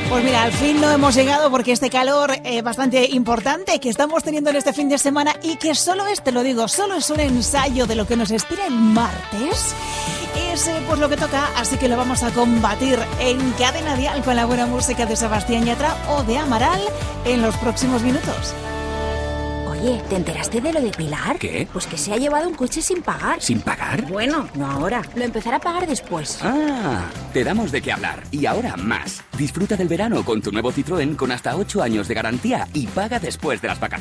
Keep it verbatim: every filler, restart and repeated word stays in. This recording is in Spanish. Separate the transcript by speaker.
Speaker 1: Pues mira, al fin no hemos llegado porque este calor eh, bastante importante que estamos teniendo en este fin de semana y que solo es, te lo digo, solo es un ensayo de lo que nos espera el martes, es eh, pues lo que toca, así que lo vamos a combatir en Cadena Dial con la buena música de Sebastián Yatra o de Amaral en los próximos minutos.
Speaker 2: Oye, ¿te enteraste de lo de Pilar?
Speaker 3: ¿Qué?
Speaker 2: Pues que se ha llevado un coche sin pagar.
Speaker 3: ¿Sin pagar?
Speaker 2: Bueno, no ahora. Lo empezará a pagar después.
Speaker 3: Ah, te damos de qué hablar. Y ahora más. Disfruta del verano con tu nuevo Citroën con hasta ocho años de garantía y paga después de las vacaciones.